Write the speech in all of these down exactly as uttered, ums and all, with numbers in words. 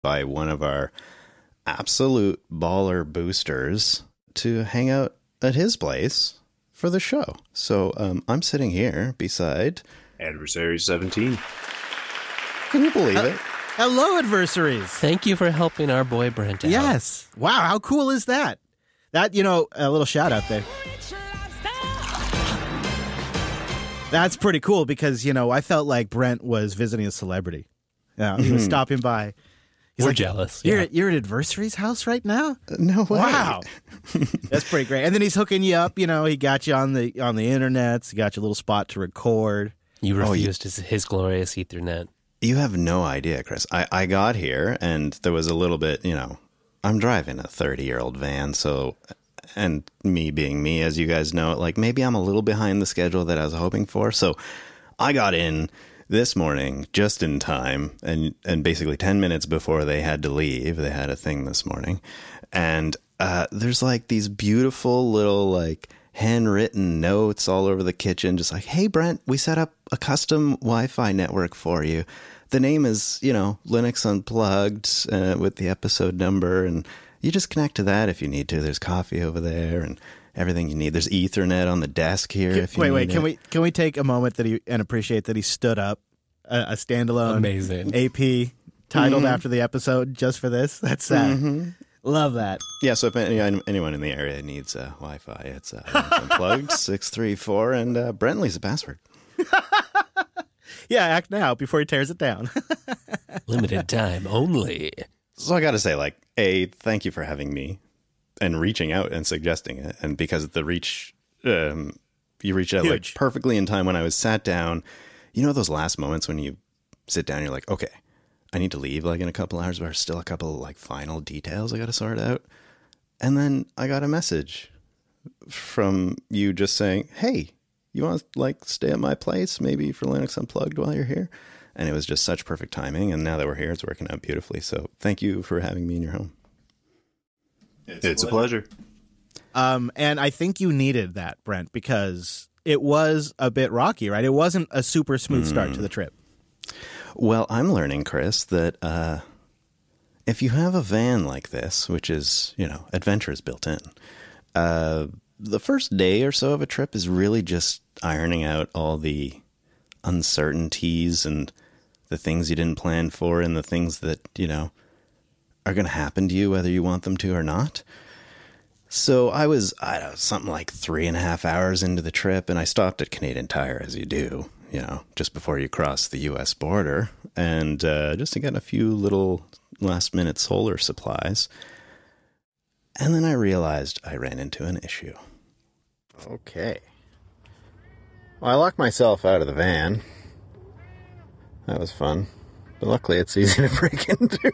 by one of our absolute baller boosters to hang out at his place for the show. So um, I'm sitting here beside Adversary seventeen. Can you believe uh, it? Hello, adversaries. Thank you for helping our boy Brent out. Yes. Wow, how cool is that? That, you know, a little shout out there. That's pretty cool because, you know, I felt like Brent was visiting a celebrity. Yeah, he was stopping by. He's We're like, jealous. You're, Yeah. at, you're at Adversary's house right now? No way. Wow. That's pretty great. And then he's hooking you up. You know, he got you on the on the internet. He got you a little spot to record. You Oh, you- refused his, his glorious Ethernet. You have no idea, Chris. I, I got here and there was a little bit, you know, I'm driving a thirty-year-old van, so, and me being me, as you guys know, like maybe I'm a little behind the schedule that I was hoping for. So I got in this morning just in time, and, and basically ten minutes before they had to leave. They had a thing this morning. And uh, there's like these beautiful little like handwritten notes all over the kitchen, just like, hey, Brent, we set up a custom Wi-Fi network for you. The name is, you know, Linux Unplugged uh, with the episode number, and you just connect to that if you need to. There's coffee over there and everything you need. There's Ethernet on the desk here. Can, if you wait, need wait. Can it. we can we take a moment that he and appreciate that he stood up a, a standalone Amazing. A P titled Mm-hmm. after the episode just for this? That's sad. Mm-hmm. Love that. Yeah, so if any, anyone in the area needs uh, Wi-Fi, it's uh, Linux Unplugged six three four, and uh, Brentley's the password. Yeah, act now before he tears it down. Limited time only. So I got to say, like, A, thank you for having me and reaching out and suggesting it. And because the reach, um, you reached out like Huge. perfectly in time when I was sat down. You know those last moments when you sit down, you're like, okay, I need to leave like in a couple hours, but there's still a couple like final details I got to sort out. And then I got a message from you just saying, hey, you want to like stay at my place maybe for Linux Unplugged while you're here? And it was just such perfect timing. And now that we're here, it's working out beautifully. So thank you for having me in your home. It's, it's a pleasure. Um, and I think you needed that, Brent, because it was a bit rocky, right? It wasn't a super smooth start to the trip. Well, I'm learning, Chris, that uh, if you have a van like this, which is, you know, adventure is built in, uh, the first day or so of a trip is really just ironing out all the uncertainties and the things you didn't plan for and the things that, you know, are going to happen to you whether you want them to or not. So I was, I don't know, something like three and a half hours into the trip, and I stopped at Canadian Tire, as you do, you know, just before you cross the U S border, and uh, just to get a few little last-minute solar supplies. And then I realized I ran into an issue. Okay. Well, I locked myself out of the van. That was fun. But luckily it's easy to break into.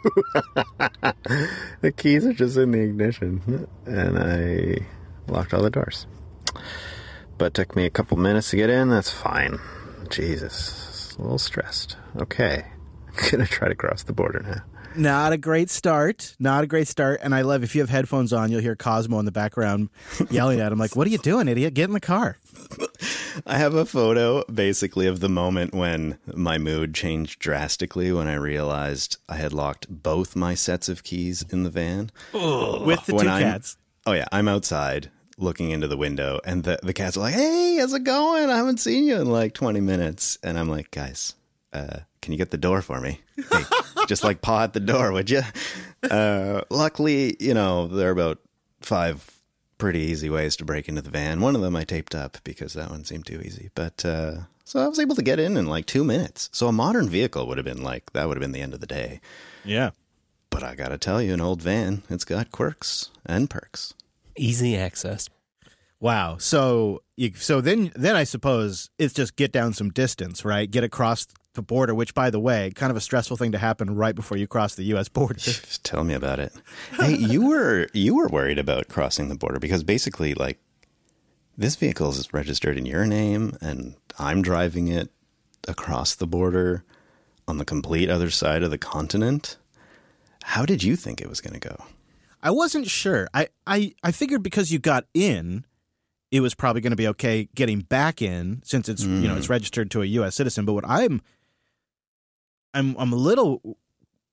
The keys are just in the ignition. And I locked all the doors. But it took me a couple minutes to get in. That's fine. Jesus. A little stressed. Okay. I'm going to try to cross the border now. Not a great start. Not a great start. And I love, if you have headphones on, you'll hear Cosmo in the background yelling at him like, what are you doing, idiot? Get in the car. I have a photo basically of the moment when my mood changed drastically when I realized I had locked both my sets of keys in the van. With the When two I'm- cats. Oh yeah, I'm outside looking into the window and the, the cats are like, hey, how's it going? I haven't seen you in like twenty minutes. And I'm like, guys, uh, can you get the door for me? Hey, just like paw at the door, would you? Uh, luckily, you know, there are about five pretty easy ways to break into the van. One of them I taped up because that one seemed too easy. But uh, so I was able to get in in like two minutes. So a modern vehicle would have been like, that would have been the end of the day. Yeah. But I got to tell you, an old van, it's got quirks and perks. Easy access. Wow. So you, so then then I suppose it's just get down some distance, right? Get across the border, which, by the way, kind of a stressful thing to happen right before you cross the U S border. Tell me about it. Hey, you were you were worried about crossing the border because basically, like, this vehicle is registered in your name, and I'm driving it across the border on the complete other side of the continent. How did you think it was going to go? I wasn't sure. I, I, I figured because you got in, it was probably going to be okay getting back in since it's mm. you know it's registered to a U S citizen. But what I'm I'm I'm a little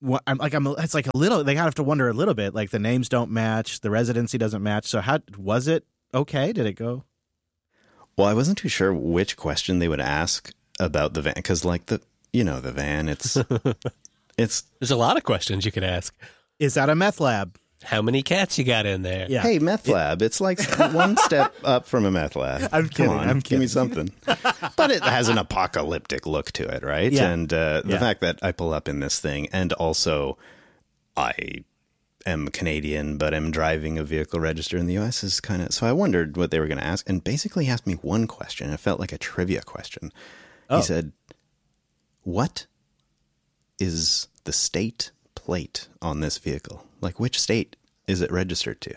Well, I'm like I'm. It's like a little. They have to wonder a little bit. Like the names don't match, the residency doesn't match. So how was it? Okay, did it go? Well, I wasn't too sure which question they would ask about the van because, like the you know the van, it's it's. There's a lot of questions you could ask. Is that a meth lab? How many cats you got in there? Yeah. Hey, meth lab. It's like one step up from a meth lab. I'm kidding, Come on, I'm give me kidding. something. But it has an apocalyptic look to it, right? Yeah. And uh, the Yeah. fact that I pull up in this thing, and also I am Canadian, but am driving a vehicle registered in the U S is kind of. So I wondered what they were going to ask, and basically asked me one question. It felt like a trivia question. Oh. He said, "What is the state plate on this vehicle? Like, which state is it registered to?"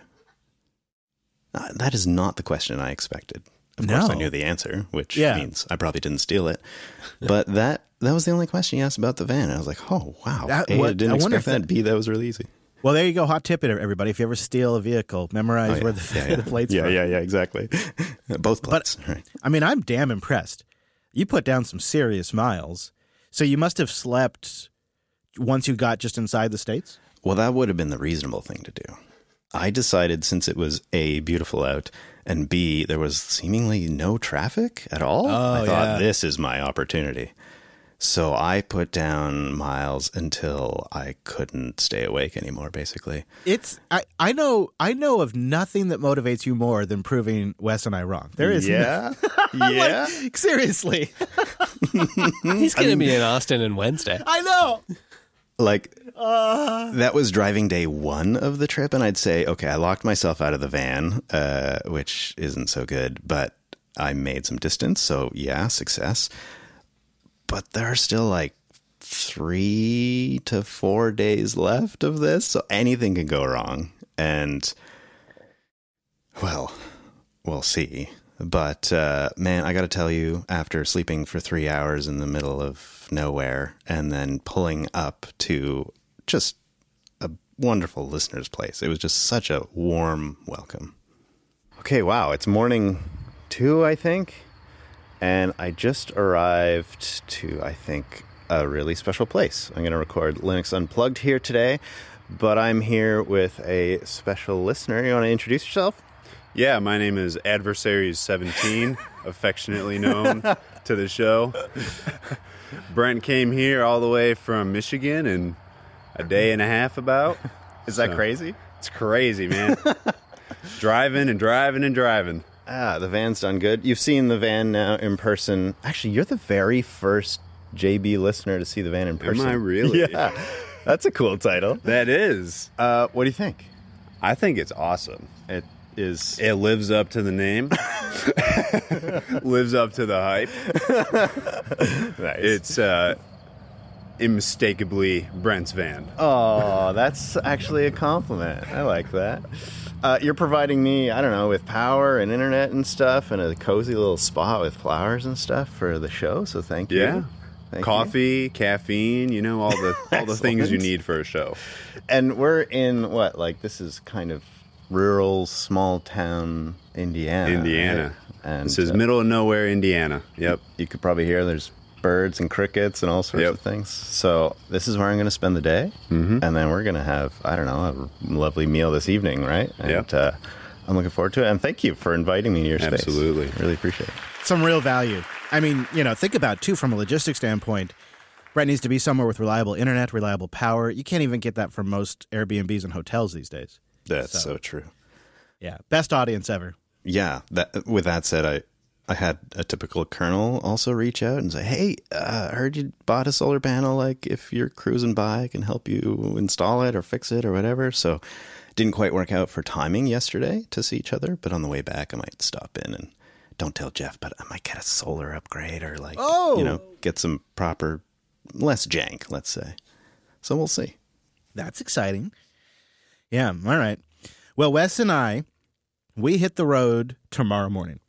Uh, that is not the question I expected. Of course, I No. knew the answer, which Yeah. means I probably didn't steal it. But that that was the only question he asked about the van. I was like, oh, wow. That- A, what- I didn't I wonder expect if that. B, that was really easy. Well, there you go. Hot tip, it, everybody. If you ever steal a vehicle, memorize Oh, yeah. where the, yeah, yeah. the plates Yeah, from. yeah, yeah, exactly. Both plates. right. I mean, I'm damn impressed. You put down some serious miles. So you must have slept once you got just inside the States? Well, that would have been the reasonable thing to do. I decided since it was A, beautiful out, and B, there was seemingly no traffic at all. Oh, I thought yeah. this is my opportunity. So I put down miles until I couldn't stay awake anymore, basically. It's I, I know I know of nothing that motivates you more than proving Wes and I wrong. There is Yeah. yeah. no, seriously. He's going to be in Austin on Wednesday. I know. Like, Uh, that was driving day one of the trip, and I'd say, okay, I locked myself out of the van, uh, which isn't so good, but I made some distance, so yeah, success. But there are still like three to four days left of this, so anything can go wrong. And, well, we'll see. But, uh, man, I got to tell you, after sleeping for three hours in the middle of nowhere and then pulling up to just a wonderful listener's place, it was just such a warm welcome. Okay, wow, it's morning two, I think. And I just arrived to, I think, a really special place. I'm going to record Linux Unplugged here today, but I'm here with a special listener. You want to introduce yourself? Yeah, my name is Adversaries seventeen, affectionately known to the show. Brent came here all the way from Michigan in a day and a half about. Is that So, crazy? It's crazy, man. Driving and driving and driving. Ah, the van's done good. You've seen the van now in person. Actually, you're the very first J B listener to see the van in person. Am I really? Yeah. That's a cool title. That is. Uh, what do you think? I think it's awesome. It is. It lives up to the name. Lives up to the hype. Nice. It's uh, unmistakably Brent's van. Oh, that's actually a compliment. I like that. Uh, you're providing me, I don't know, with power and internet and stuff, and a cozy little spot with flowers and stuff for the show. So thank you. Yeah. Thank Coffee, caffeine, you know, all the all the things you Excellent. need for a show. you. And we're in what? Like, this is kind of rural, small town Indiana. Indiana. right? And This is uh, middle of nowhere, Indiana. Yep. you could probably hear there's birds and crickets and all sorts Yep. of things. So this is where I'm going to spend the day, Mhm. and then we're going to have, I don't know, a lovely meal this evening, right? And Yep. uh, I'm looking forward to it. And thank you for inviting me to your space. Absolutely. Really appreciate it. some real value. I mean, you know, think about it, too, from a logistics standpoint. Brett needs to be somewhere with reliable internet, reliable power. You can't even get that from most Airbnbs and hotels these days. That's So- so, true. Yeah. Best audience ever. Yeah. That. With that said, I I had a typical colonel also reach out and say, "Hey, uh, I heard you bought a solar panel. Like, if you're cruising by, I can help you install it or fix it or whatever." So, didn't quite work out for timing yesterday to see each other. But on the way back, I might stop in and don't tell Jeff, but I might get a solar upgrade or like, Oh! you know, get some proper, less jank, let's say. So we'll see. That's exciting. Yeah. All right. Well, Wes and I, we hit the road tomorrow morning.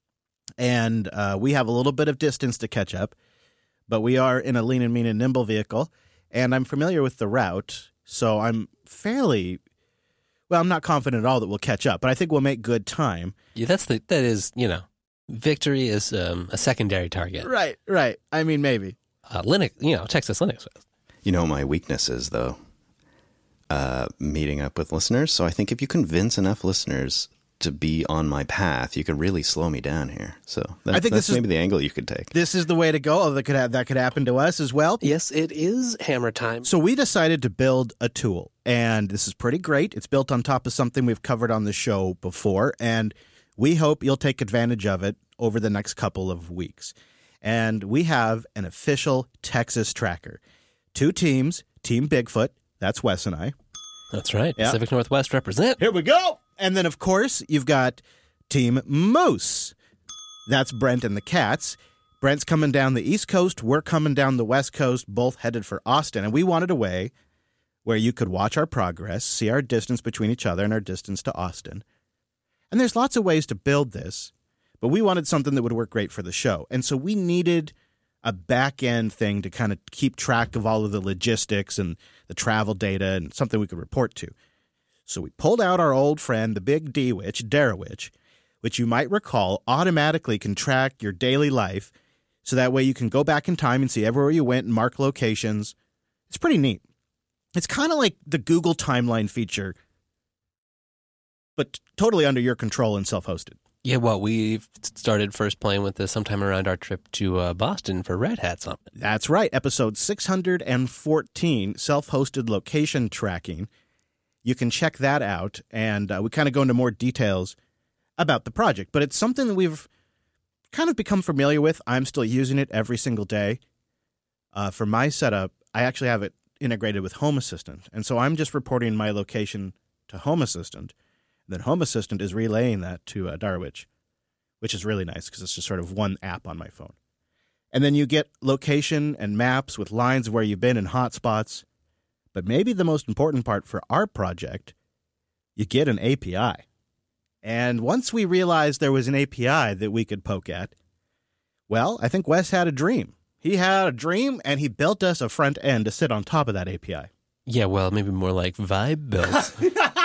And uh, we have a little bit of distance to catch up, but we are in a lean and mean and nimble vehicle. And I'm familiar with the route, so I'm fairly, well, I'm not confident at all that we'll catch up, but I think we'll make good time. Yeah, that's the that is you know, victory is um, a secondary target. Right, right. I mean, maybe. Uh, Linux, you know, Texas Linux. You know, my weakness is, though, uh, meeting up with listeners. So I think if you convince enough listeners to be on my path, you could really slow me down here. So that, I think that's this is, maybe the angle you could take. This is the way to go. Oh, that could have, that could happen to us as well. Yes, it is hammer time. So we decided to build a tool, and this is pretty great. It's built on top of something we've covered on the show before, and we hope you'll take advantage of it over the next couple of weeks. And we have an official Texas tracker. Two teams, Team Bigfoot, that's Wes and I. That's right. Yeah. Pacific Northwest represent. Here we go. And then, of course, you've got Team Moose. That's Brent and the cats. Brent's coming down the East Coast. We're coming down the West Coast, both headed for Austin. And we wanted a way where you could watch our progress, see our distance between each other and our distance to Austin. And there's lots of ways to build this, but we wanted something that would work great for the show. And so we needed a back-end thing to kind of keep track of all of the logistics and the travel data and something we could report to. So we pulled out our old friend, the big D-Witch, Darowitch, which you might recall automatically can track your daily life, so that way you can go back in time and see everywhere you went and mark locations. It's pretty neat. It's kind of like the Google timeline feature, but totally under your control and self-hosted. Yeah, well, we started first playing with this sometime around our trip to uh, Boston for Red Hat Summit. That's right. Episode six hundred fourteen, self-hosted location tracking. You can check that out, and uh, we kind of go into more details about the project. But it's something that we've kind of become familiar with. I'm still using it every single day. Uh, for my setup, I actually have it integrated with Home Assistant. And so I'm just reporting my location to Home Assistant. And then Home Assistant is relaying that to uh, Darowitch, which is really nice because it's just sort of one app on my phone. And then you get location and maps with lines of where you've been and hotspots. But maybe the most important part for our project, you get an A P I. And once we realized there was an A P I that we could poke at, well, I think Wes had a dream. He had a dream, and he built us a front end to sit on top of that A P I. Yeah, well, maybe more like Vibe built.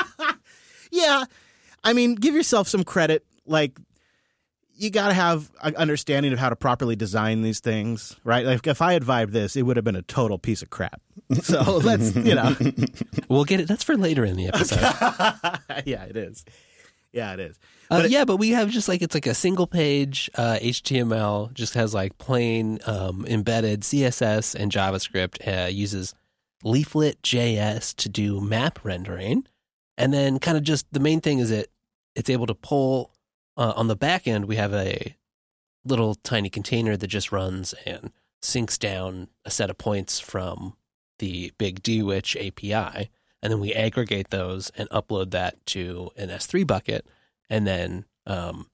Yeah, I mean, give yourself some credit. Like, you got to have an understanding of how to properly design these things, right? Like, if I had Vibe this, it would have been a total piece of crap. So let's, you know. We'll get it. That's for later in the episode. Yeah, it is. Yeah, it is. Uh, But it- yeah, but we have just like, it's like a single page uh, H T M L, just has like plain um, embedded C S S and JavaScript, uh, uses Leaflet J S to do map rendering. And then kind of just the main thing is that it's able to pull uh, on the back end. We have a little tiny container that just runs and syncs down a set of points from the big D-Witch A P I. And then we aggregate those and upload that to an S three bucket. And then um,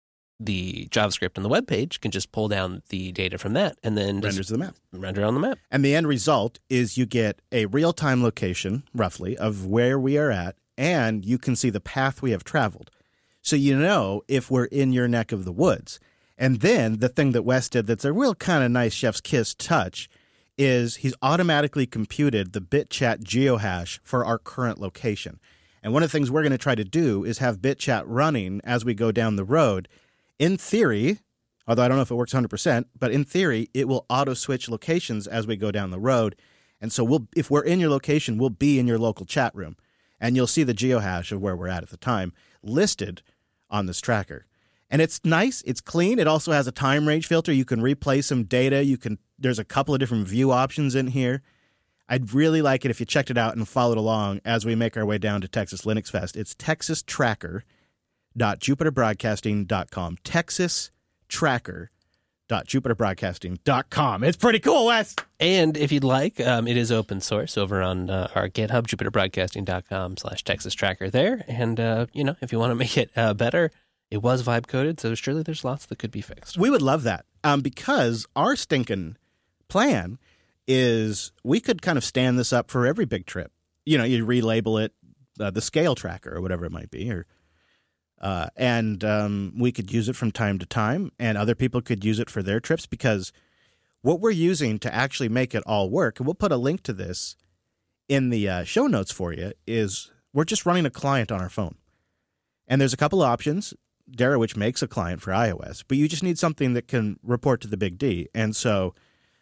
the JavaScript on the web page can just pull down the data from that and then renders just the map. render on the map. And the end result is you get a real-time location, roughly, of where we are at, and you can see the path we have traveled. So you know if we're in your neck of the woods. And then the thing that Wes did that's a real kind of nice chef's kiss touch is he's automatically computed the BitChat geohash for our current location. And one of the things we're going to try to do is have BitChat running as we go down the road. In theory, although I don't know if it works one hundred percent, but in theory, it will auto-switch locations as we go down the road. And so we'll, if we're in your location, we'll be in your local chat room. And you'll see the geohash of where we're at at the time listed on this tracker. And it's nice. It's clean. It also has a time range filter. You can replay some data. You can. There's a couple of different view options in here. I'd really like it if you checked it out and followed along as we make our way down to Texas Linux Fest. It's texas tracker dot jupiter broadcasting dot com. texas tracker dot jupiter broadcasting dot com. It's pretty cool, Wes. And if you'd like, um, it is open source over on uh, our GitHub, jupiter broadcasting dot com slash Texas Tracker there. And, uh, you know, if you want to make it uh, better, it was vibe coded, so surely there's lots that could be fixed. We would love that um, because our stinking plan is we could kind of stand this up for every big trip. You know, you relabel it uh, the scale tracker or whatever it might be, or uh, and um, we could use it from time to time, and other people could use it for their trips because what we're using to actually make it all work, and we'll put a link to this in the uh, show notes for you, is we're just running a client on our phone. And there's a couple of options. Darowitch makes a client for iOS, but you just need something that can report to the big D. And so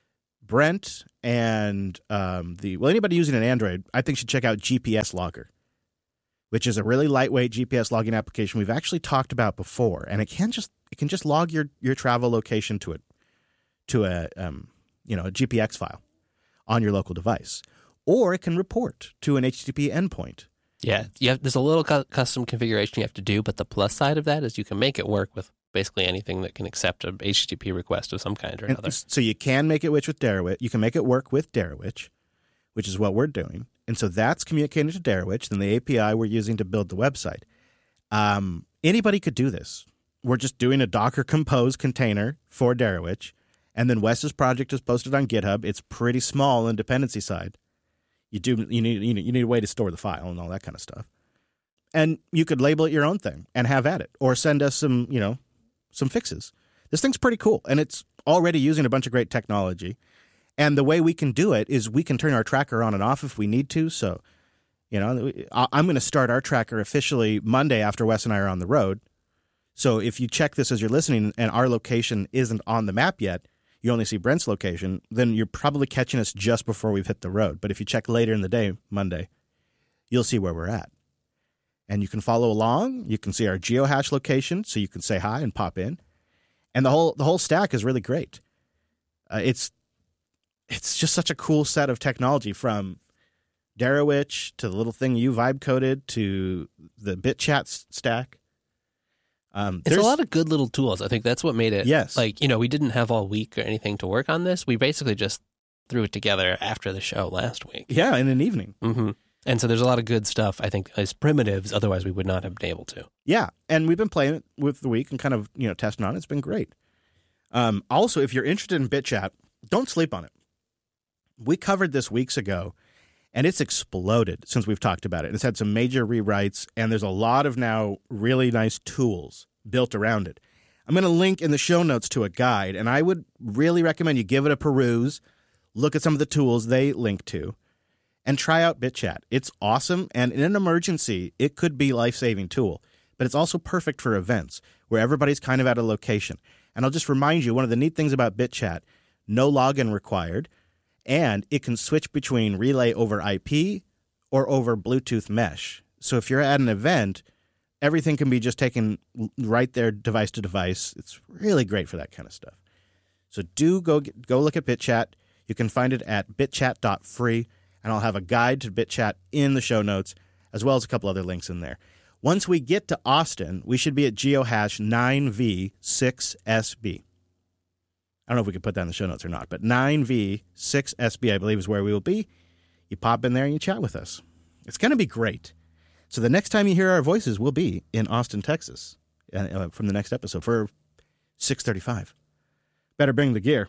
Brent and um, the well, anybody using an Android, I think should check out G P S Logger, which is a really lightweight G P S logging application we've actually talked about before, and it can just it can just log your, your travel location to it to a um, you know a G P X file on your local device, or it can report to an H T T P endpoint. Yeah, you have, there's a little cu- custom configuration you have to do, but the plus side of that is you can make it work with basically anything that can accept a H T T P request of some kind or another. And so you can make it work with Darowitch. You can make it work with Darowitch, which is what we're doing. And so that's communicating to Darowitch, then the A P I we're using to build the website. Um, anybody could do this. We're just doing a Docker Compose container for Darowitch, and then Wes's project is posted on GitHub. It's pretty small on dependency side. You do you need you need, you need a way to store the file and all that kind of stuff. And you could label it your own thing and have at it, or send us some you know some fixes. This thing's pretty cool, and it's already using a bunch of great technology. And the way we can do it is we can turn our tracker on and off if we need to. So, you know, I'm going to start our tracker officially Monday after Wes and I are on the road. So if you check this as you're listening and our location isn't on the map yet, you only see Brent's location, then you're probably catching us just before we've hit the road. But if you check later in the day, Monday, you'll see where we're at. And you can follow along. You can see our geohash location, so you can say hi and pop in. And the whole the whole stack is really great. Uh, it's it's just such a cool set of technology, from Darowitch to the little thing you vibe coded to the BitChat stack. Um, it's a lot of good little tools. I think that's what made it. Yes. Like, you know, we didn't have all week or anything to work on this. We basically just threw it together after the show last week. Yeah, in an evening. Mm-hmm. And so there's a lot of good stuff, I think, as primitives. Otherwise, we would not have been able to. Yeah, and we've been playing it with the week and kind of, you know, testing on it. It's been great. Um, also, if you're interested in BitChat, don't sleep on it. We covered this weeks ago, and it's exploded since we've talked about it. It's had some major rewrites, and there's a lot of now really nice tools built around it. I'm going to link in the show notes to a guide, and I would really recommend you give it a peruse, look at some of the tools they link to, and try out BitChat. It's awesome, and in an emergency, it could be a life-saving tool. But it's also perfect for events where everybody's kind of at a location. And I'll just remind you, one of the neat things about BitChat, no login required, and it can switch between relay over I P or over Bluetooth mesh. So if you're at an event, everything can be just taken right there, device to device. It's really great for that kind of stuff. So do go go look at BitChat. You can find it at bitchat dot free, and I'll have a guide to BitChat in the show notes, as well as a couple other links in there. Once we get to Austin, we should be at geohash nine V six S B. I don't know if we could put that in the show notes or not, but nine V six S B, I believe, is where we will be. You pop in there and you chat with us. It's going to be great. So the next time you hear our voices, we'll be in Austin, Texas, uh, from the next episode for six thirty-five. Better bring the gear.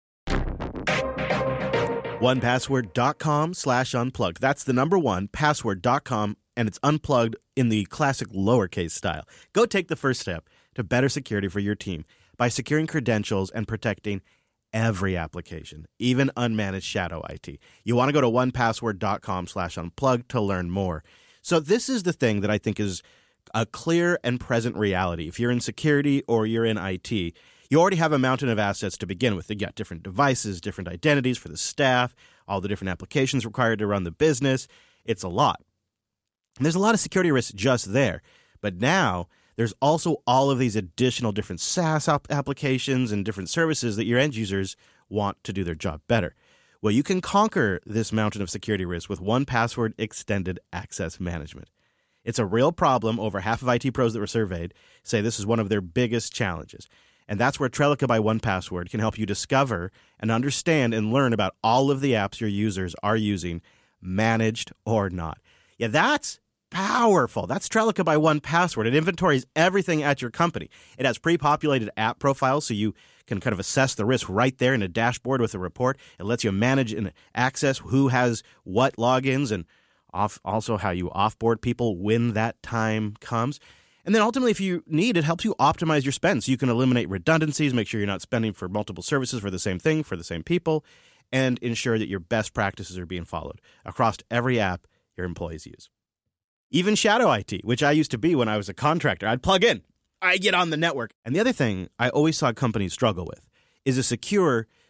one password dot com slash unplugged. That's the number one, password dot com, and it's unplugged in the classic lowercase style. Go take the first step to better security for your team by securing credentials and protecting every application, even unmanaged shadow I T. You want to go to one password dot com slash unplugged to learn more. So this is the thing that I think is a clear and present reality. If you're in security or you're in I T, you already have a mountain of assets to begin with. You got different devices, different identities for the staff, all the different applications required to run the business. It's a lot. And there's a lot of security risks just there. But now there's also all of these additional different SaaS ap- applications and different services that your end users want to do their job better. Well, you can conquer this mountain of security risk with one password Extended Access Management. It's a real problem. Over half of I T pros that were surveyed say this is one of their biggest challenges. And that's where Trellica by one password can help you discover and understand and learn about all of the apps your users are using, managed or not. Yeah, that's powerful. That's Trellica by one password. It inventories everything at your company. It has pre-populated app profiles, so you can kind of assess the risk right there in a dashboard with a report. It lets you manage and access who has what logins, and off, also how you offboard people when that time comes. And then ultimately, if you need, it helps you optimize your spend so you can eliminate redundancies, make sure you're not spending for multiple services for the same thing, for the same people, and ensure that your best practices are being followed across every app your employees use. Even shadow I T, which I used to be when I was a contractor. I'd plug in, I get on the network. And the other thing I always saw companies struggle with is a secure,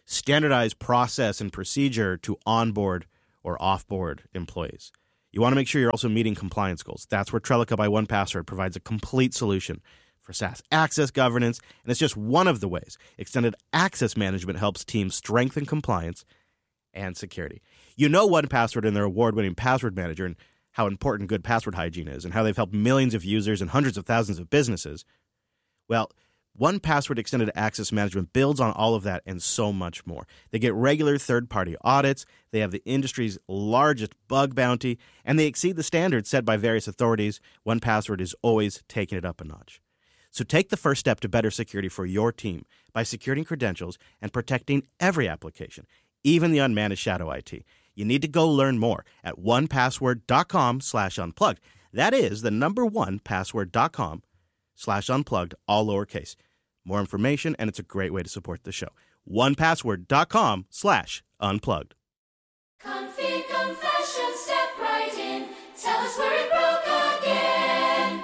standardized process and procedure to onboard or offboard employees. You want to make sure you're also meeting compliance goals. That's where Trellica by one Password provides a complete solution for SaaS access governance, and it's just one of the ways extended access management helps teams strengthen compliance and security. You know one Password and their award-winning password manager and how important good password hygiene is and how they've helped millions of users and hundreds of thousands of businesses. Well, one Password Extended Access Management builds on all of that and so much more. They get regular third-party audits, they have the industry's largest bug bounty, and they exceed the standards set by various authorities. one Password is always taking it up a notch. So take the first step to better security for your team by securing credentials and protecting every application, even the unmanaged shadow I T. You need to go learn more at one password dot com slash unplugged. That is the number one password dot com slash unplugged, all lowercase. More information, and it's a great way to support the show. one password dot com slash unplugged. Config confession, step right in. Tell us where it broke again.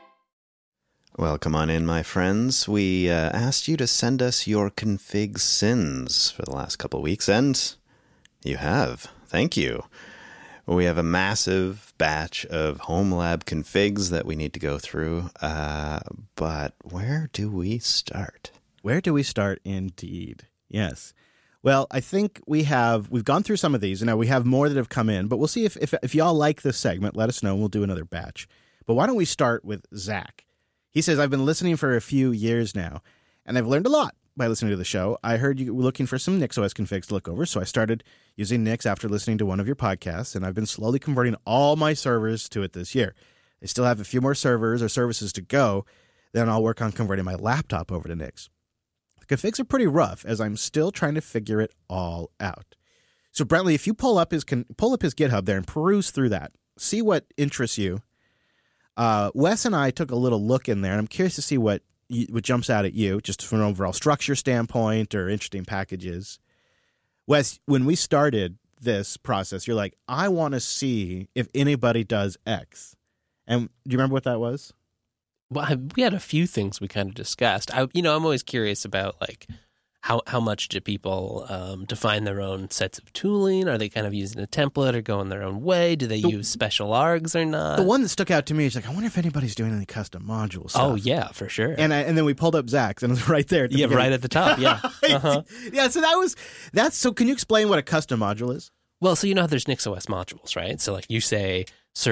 Well, come on in, my friends. We uh, asked you to send us your config sins for the last couple weeks, and you have. Thank you. We have a massive batch of home lab configs that we need to go through, uh, but where do we start? Where do we start, indeed? Yes. Well, I think we have, we've gone through some of these, and now we have more that have come in, but we'll see if, if, if y'all like this segment, let us know, and we'll do another batch. But why don't we start with Zach? He says, I've been listening for a few years now, and I've learned a lot by listening to the show. I heard you were looking for some NixOS configs to look over, so I started using Nix after listening to one of your podcasts, and I've been slowly converting all my servers to it this year. I still have a few more servers or services to go, then I'll work on converting my laptop over to Nix. The configs are pretty rough, as I'm still trying to figure it all out. So, Brentley, if you pull up his pull up his GitHub there and peruse through that, see what interests you. Uh, Wes and I took a little look in there, and I'm curious to see what what jumps out at you, just from an overall structure standpoint or interesting packages. Wes, when we started this process, you're like, I want to see if anybody does X. And do you remember what that was? Well, I, we had a few things we kind of discussed. I, you know, I'm always curious about like how how much do people um, define their own sets of tooling? Are they kind of using a template or going their own way? Do they The- use special args or not? The one that stuck out to me is like, I wonder if anybody's doing any custom module stuff. Oh yeah, for sure. And I, and then we pulled up Zach's, and it was right there. At the yeah, beginning. right at the top. Yeah. Uh-huh. Yeah, so that was that's. So can you explain what a custom module is? Well, so you know how there's NixOS modules, right? So like you say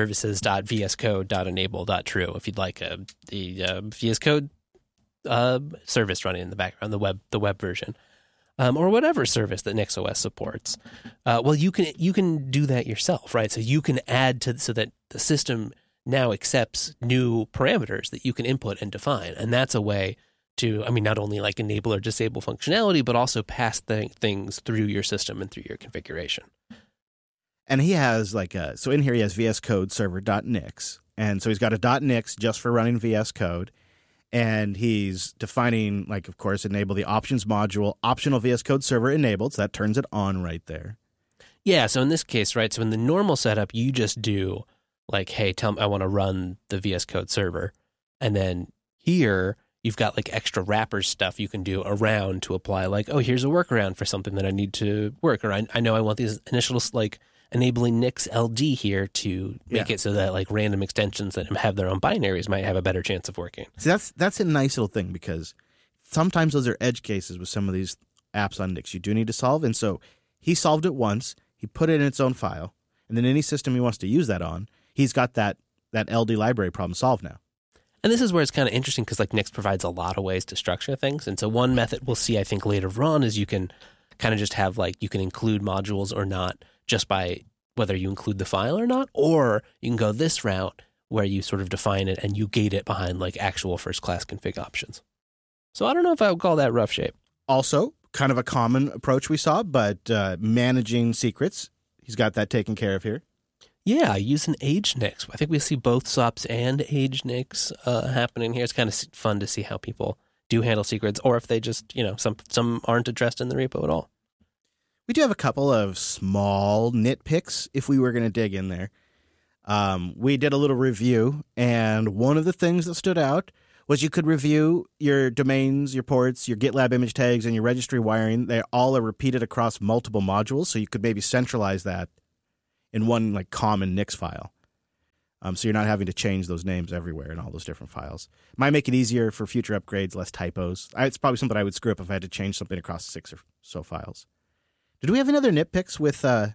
services.vscode.enable.true if you'd like a the uh, V S Code uh, service running in the background, the web the web version, um, or whatever service that NixOS supports. Uh, well, you can you can do that yourself, right? So you can add to so that the system now accepts new parameters that you can input and define, and that's a way to, I mean, not only like enable or disable functionality, but also pass th- things through your system and through your configuration. And he has like a, so in here he has V S Code server.nix. And so he's got a .nix just for running V S Code. And he's defining, like, of course, enable the options module, optional V S Code server enabled. So that turns it on right there. Yeah. So in this case, right, so in the normal setup, you just do like, hey, tell me I want to run the V S Code server. And then here you've got like extra wrapper stuff you can do around to apply like, oh, here's a workaround for something that I need to work. Or I, I know I want these initial like enabling Nix L D here to make Yeah. it so that like random extensions that have their own binaries might have a better chance of working. See, that's that's a nice little thing because sometimes those are edge cases with some of these apps on Nix you do need to solve. And so he solved it once. He put it in its own file. And then any system he wants to use that on, he's got that that L D library problem solved now. And this is where it's kind of interesting because like Nix provides a lot of ways to structure things. And so one method we'll see, I think, later on is you can kind of just have like you can include modules or not just by whether you include the file or not, or you can go this route where you sort of define it and you gate it behind like actual first class config options. So I don't know if I would call that rough shape. Also, kind of a common approach we saw, but uh, managing secrets, he's got that taken care of here. Yeah, using AgeNix. I think we see both S O Ps and AgeNix uh, happening here. It's kind of fun to see how people do handle secrets, or if they just, you know, some some aren't addressed in the repo at all. We do have a couple of small nitpicks if we were going to dig in there. Um, we did a little review, and one of the things that stood out was you could review your domains, your ports, your GitLab image tags, and your registry wiring. They all are repeated across multiple modules, so you could maybe centralize that in one like common Nix file. Um, so you're not having to change those names everywhere in all those different files. Might make it easier for future upgrades, less typos. I, it's probably something I would screw up if I had to change something across six or so files. Did we have any other nitpicks with uh,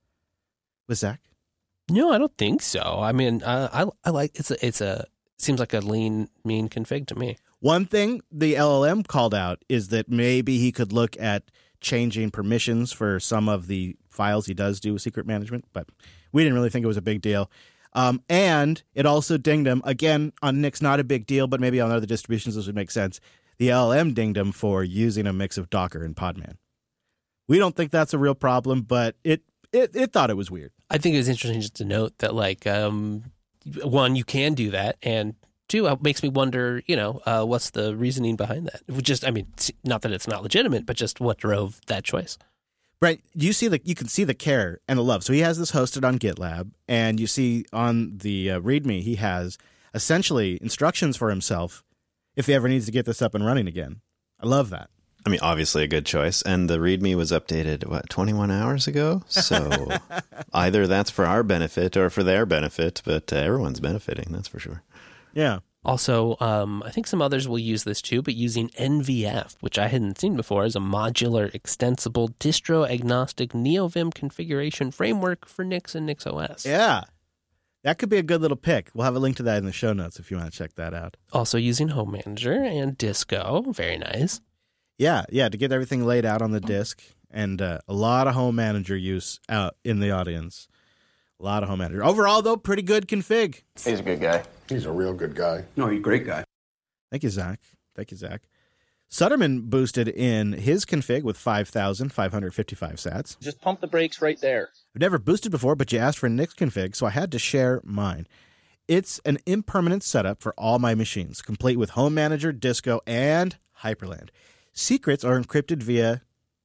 with Zach? No, I don't think so. I mean, uh, I I like it's a it's a seems like a lean mean config to me. One thing the L L M called out is that maybe he could look at changing permissions for some of the files he does do with secret management, but we didn't really think it was a big deal. Um, and it also dinged him, again, on Nix, not a big deal, but maybe on other distributions this would make sense. The L L M dinged him for using a mix of Docker and Podman. We don't think that's a real problem, but it it, it thought it was weird. I think it was interesting just to note that, like, um, one, you can do that, and two, it makes me wonder, you know, uh, what's the reasoning behind that? Just, I mean, not that it's not legitimate, but just what drove that choice. Right, you see the you can see the care and the love. So he has this hosted on GitLab, and you see on the uh, README he has essentially instructions for himself if he ever needs to get this up and running again. I love that. I mean, obviously a good choice. And the README was updated, what, twenty-one hours ago? So either that's for our benefit or for their benefit, but uh, everyone's benefiting, that's for sure. Yeah. Also, um, I think some others will use this too, but using N V F, which I hadn't seen before, as a modular, extensible, distro-agnostic NeoVim configuration framework for Nix and NixOS. Yeah. That could be a good little pick. We'll have a link to that in the show notes if you want to check that out. Also using Home Manager and Disco. Very nice. Yeah, yeah, to get everything laid out on the disk, and uh, a lot of Home Manager use out in the audience. A lot of Home Manager. Overall, though, pretty good config. He's a good guy. He's a real good guy. No, he's a great guy. Thank you, Zach. Thank you, Zach. Sutterman boosted in his config with five thousand five hundred fifty-five sats. Just pump the brakes right there. I've never boosted before, but you asked for a Nix config, so I had to share mine. It's an impermanent setup for all my machines, complete with Home Manager, Disco, and Hyperland. Secrets are encrypted via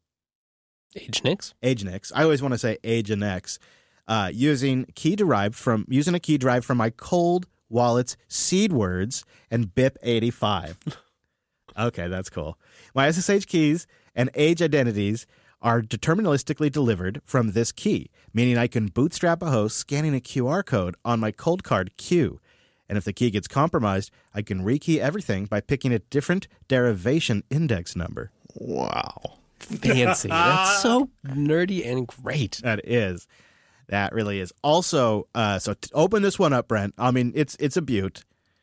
AgeNix. AgeNix. I always want to say AgeNX. Uh, using key derived from using a key derived from my cold wallets, seed words, and B I P eighty-five. Okay, that's cool. My S S H keys and age identities are deterministically delivered from this key, meaning I can bootstrap a host scanning a Q R code on my cold card Q. And if the key gets compromised, I can rekey everything by picking a different derivation index number. Wow. Fancy. That's so nerdy and great. That is. That really is. Also, uh, so to open this one up, Brent. I mean, it's it's a beaut.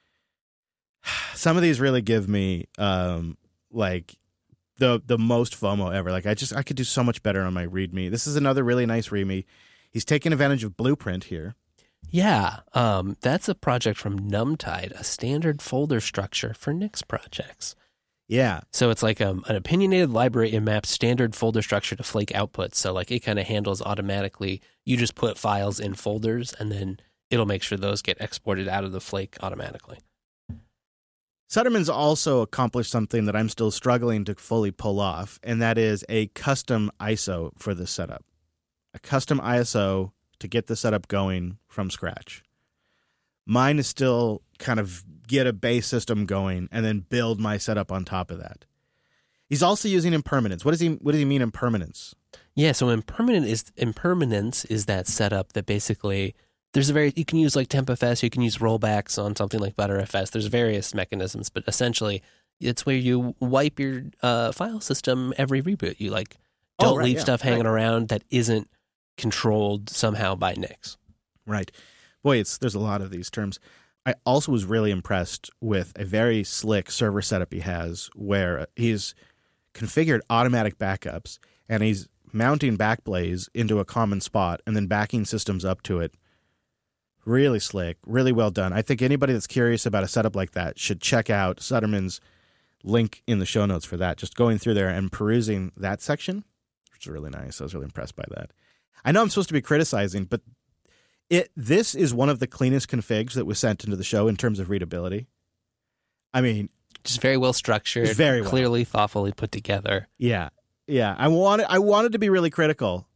Some of these really give me um, like the the most FOMO ever. Like I just I could do so much better on my README. This is another really nice README. He's taking advantage of Blueprint here. Yeah, um, that's a project from Numtide, a standard folder structure for Nix projects. Yeah. So it's like um, an opinionated library. It maps standard folder structure to Flake outputs. So like it kind of handles automatically. You just put files in folders and then it'll make sure those get exported out of the Flake automatically. Sutterman's also accomplished something that I'm still struggling to fully pull off, and that is a custom I S O for the setup. A custom I S O to get the setup going from scratch. Mine is still kind of get a base system going and then build my setup on top of that. He's also using impermanence. What does he what does he mean impermanence? Yeah, so impermanent is impermanence is that setup that basically there's a very you can use like TempFS, you can use rollbacks on something like ButterFS. There's various mechanisms, but essentially it's where you wipe your uh, file system every reboot. You like don't oh, right, leave yeah, stuff hanging right. around that isn't controlled somehow by Nix. Right. Boy, it's there's a lot of these terms. I also was really impressed with a very slick server setup he has where he's configured automatic backups and he's mounting Backblaze into a common spot and then backing systems up to it. Really slick, really well done. I think anybody that's curious about a setup like that should check out Sutterman's link in the show notes for that. Just going through there and perusing that section, which is really nice. I was really impressed by that. I know I'm supposed to be criticizing, but it this is one of the cleanest configs that was sent into the show in terms of readability. I mean, Just very well structured, Very well. clearly, thoughtfully put together. yeah, yeah. I wanted I wanted to be really critical,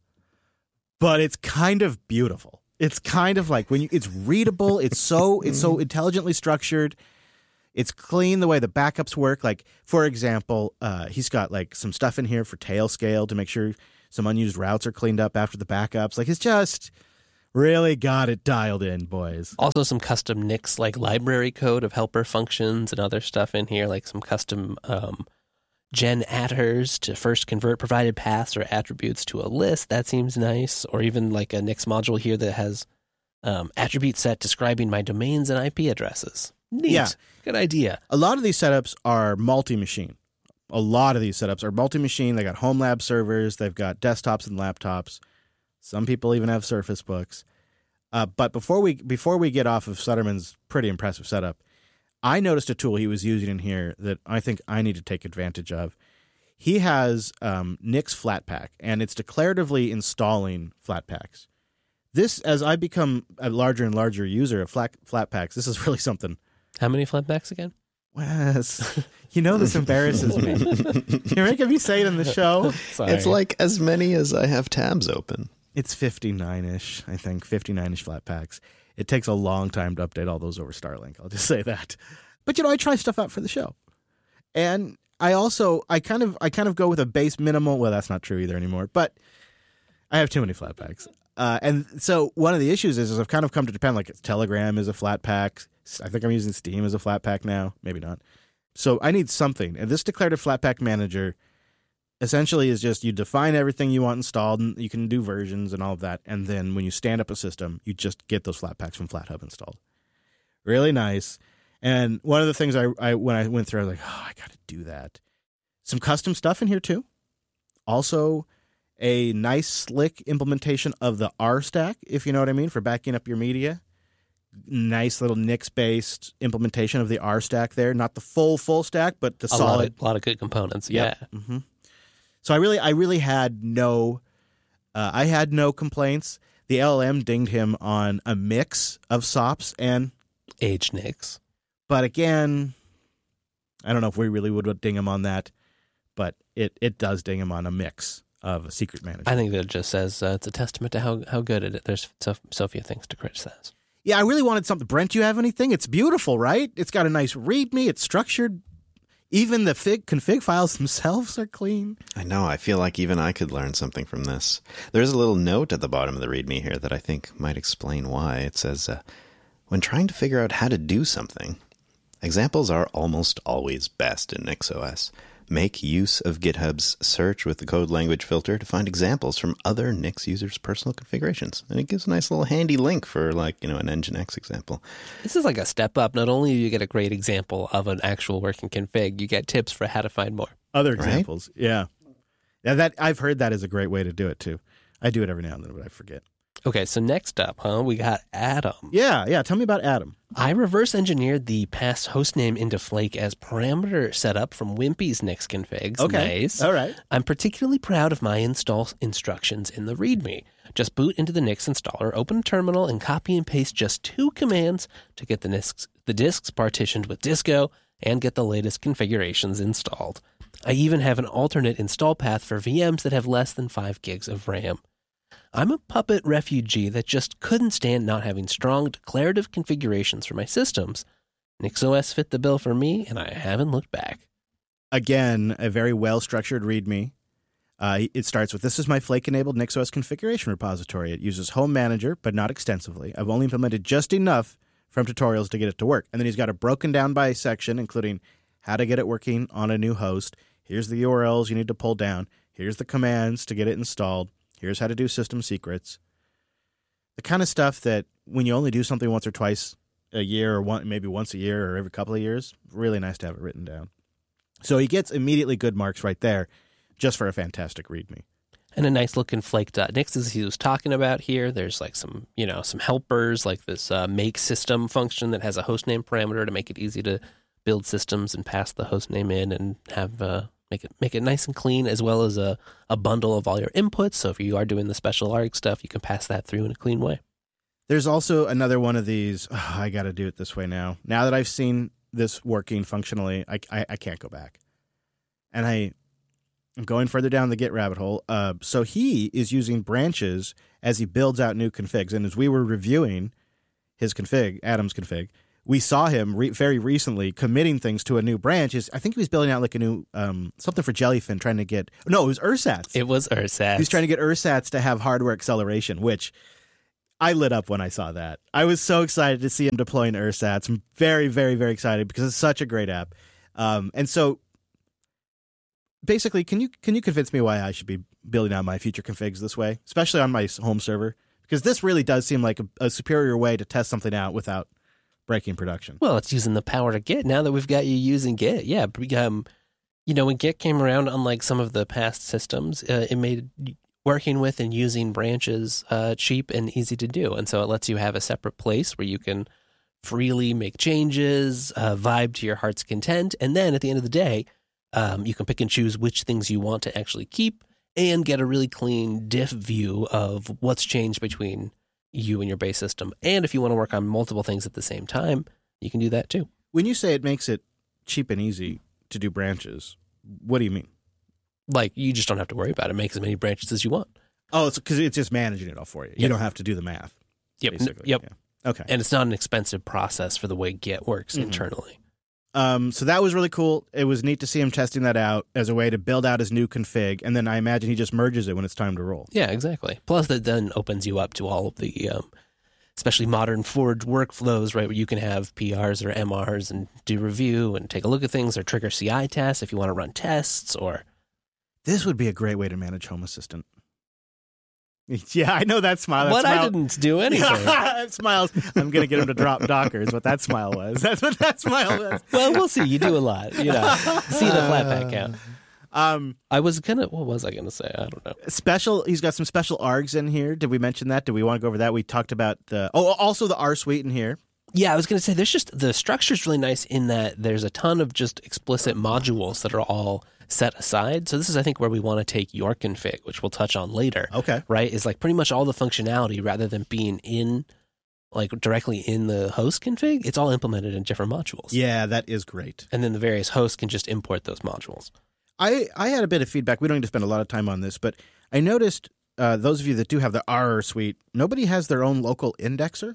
but it's kind of beautiful. It's kind of like when you, it's readable. It's so it's so intelligently structured. It's clean the way the backups work. Like, for example, uh, he's got like some stuff in here for Tailscale to make sure some unused routes are cleaned up after the backups. Like, it's just really got it dialed in, boys. Also some custom Nix like library code of helper functions and other stuff in here, like some custom um, gen atters to first convert provided paths or attributes to a list. That seems nice. Or even like a Nix module here that has um, attribute set describing my domains and I P addresses. Neat. Yeah. Good idea. A lot of these setups are multi-machine. A lot of these setups are multi-machine. They got home lab servers. They've got desktops and laptops. Some people even have Surface Books. Uh, but before we before we get off of Sutterman's pretty impressive setup, I noticed a tool he was using in here that I think I need to take advantage of. He has um, Nix Flatpak, and it's declaratively installing Flatpaks. This, as I become a larger and larger user of flat, Flatpaks, this is really something. How many Flatpaks again? Wes, you know this embarrasses me. You're making me say it in the show. Sorry. It's like as many as I have tabs open. It's fifty-nine-ish, I think, fifty-nine-ish Flatpaks. It takes a long time to update all those over Starlink. I'll just say that. But, you know, I try stuff out for the show. And I also, I kind of I kind of go with a base minimal. Well, that's not true either anymore. But I have too many Flatpaks. Uh, and so one of the issues is, is I've kind of come to depend, like Telegram is a Flatpak. I think I'm using Steam as a Flatpak now. Maybe not. So I need something. And this declarative Flatpak manager essentially is just you define everything you want installed, and you can do versions and all of that. And then when you stand up a system, you just get those Flatpaks from FlatHub installed. Really nice. And one of the things I, I when I went through, I was like, oh, I got to do that. Some custom stuff in here too. Also, a nice slick implementation of the R stack, if you know what I mean, for backing up your media. Nice little Nix-based implementation of the R stack there. Not the full, full stack, but the a solid. lot of, lot of good components. Yep. Yeah. Mm-hmm. So I really, I really had no, uh, I had no complaints. The L L M dinged him on a mix of S O Ps and, Age Nix. but again, I don't know if we really would ding him on that, but it, it does ding him on a mix of a secret manager. I think that it just says uh, it's a testament to how, how good it is. There's so, so few things to criticize. Yeah, I really wanted something. Brent, do you have anything? It's beautiful, right? It's got a nice README. It's structured. Even the fig config files themselves are clean. I know. I feel like even I could learn something from this. There's a little note at the bottom of the README here that I think might explain why. It says, uh, when trying to figure out how to do something, examples are almost always best in NixOS. Make use of GitHub's search with the code language filter to find examples from other Nix users' personal configurations. And it gives a nice little handy link for, like, you know, an Nginx example. This is like a step up. Not only do you get a great example of an actual working config, you get tips for how to find more. Other Right? examples, yeah. Yeah, that I've heard that is a great way to do it too. I do it every now and then, but I forget. Okay, so next up, huh, we got Atom. Yeah, yeah. Tell me about Atom. I reverse engineered the past hostname into Flake as parameter setup from Wimpy's Nix configs. Okay, Nice. all right. I'm particularly proud of my install instructions in the README. Just boot into the Nix installer, open a terminal, and copy and paste just two commands to get the disks, the disks partitioned with Disco and get the latest configurations installed. I even have an alternate install path for V Ms that have less than five gigs of RAM. I'm a Puppet refugee that just couldn't stand not having strong declarative configurations for my systems. NixOS fit the bill for me, and I haven't looked back. Again, a very well-structured README. Uh, it starts with, this is my Flake-enabled NixOS configuration repository. It uses Home Manager, but not extensively. I've only implemented just enough from tutorials to get it to work. And then he's got it broken down by section, including how to get it working on a new host. Here's the U R Ls you need to pull down. Here's the commands to get it installed. Here's how to do system secrets. The kind of stuff that when you only do something once or twice a year, or one, maybe once a year or every couple of years, really nice to have it written down. So he gets immediately good marks right there just for a fantastic README. And a nice looking Flake.nix as he was talking about here. There's like some, you know, some helpers like this uh, make system function that has a hostname parameter to make it easy to build systems and pass the hostname in and have uh, make it make it nice and clean, as well as a, a bundle of all your inputs. So if you are doing the special arg stuff, you can pass that through in a clean way. There's also another one of these, oh, I got to do it this way now. Now that I've seen this working functionally, I, I, I can't go back. And I, I'm going further down the Git rabbit hole. Uh, so he is using branches as he builds out new configs. And as we were reviewing his config, Atom's config, we saw him re- very recently committing things to a new branch. Is I think he was building out like a new um, something for Jellyfin, trying to get no, it was Ursats. It was Ursats. He was trying to get Ursats to have hardware acceleration, which I lit up when I saw that. I was so excited to see him deploying Ursats. I'm very, very, very excited because it's such a great app. Um, and so, basically, can you can you convince me why I should be building out my future configs this way, especially on my home server? Because this really does seem like a, a superior way to test something out without breaking production. Well, it's using the power of Git. Now that we've got you using Git, yeah. Um, you know, when Git came around, unlike some of the past systems, uh, it made working with and using branches uh, cheap and easy to do. And so it lets you have a separate place where you can freely make changes, uh, vibe to your heart's content. And then at the end of the day, um, you can pick and choose which things you want to actually keep and get a really clean diff view of what's changed between you and your base system. And if you want to work on multiple things at the same time, you can do that too. When you say it makes it cheap and easy to do branches, what do you mean? Like, you just don't have to worry about it. Make as many branches as you want. Oh, it's because it's just managing it all for you. You Yep. don't have to do the math. Yep. Basically. Yep. Yeah. Okay. And it's not an expensive process for the way Git works Mhm. internally. Um, so that was really cool. It was neat to see him testing that out as a way to build out his new config, and then I imagine he just merges it when it's time to roll. Yeah, exactly. Plus, that then opens you up to all of the, um, especially modern Forge workflows, right, where you can have P Rs or M Rs and do review and take a look at things or trigger C I tests if you want to run tests or... This would be a great way to manage Home Assistant. Yeah, I know that smile. That What? smile. I didn't do anything. That smiles. I'm going to get him to drop Docker is what that smile was. That's what that smile was. Well, we'll see. You do a lot. You know, see the Flatpak count. Um, I was gonna. What was I gonna say? I don't know. special. He's got some special args in here. Did we mention that? Did we want to go over that? We talked about the. Oh, also the R suite in here. Yeah, I was gonna say there's just the structure's really nice in that there's a ton of just explicit modules that are all set aside. So this is, I think, where we want to take your config, which we'll touch on later. Okay. Right? Is like pretty much all the functionality rather than being in, like directly in the host config. It's all implemented in different modules. Yeah, that is great. And then the various hosts can just import those modules. I, I had a bit of feedback. We don't need to spend a lot of time on this, but I noticed uh, those of you that do have the R suite, nobody has their own local indexer.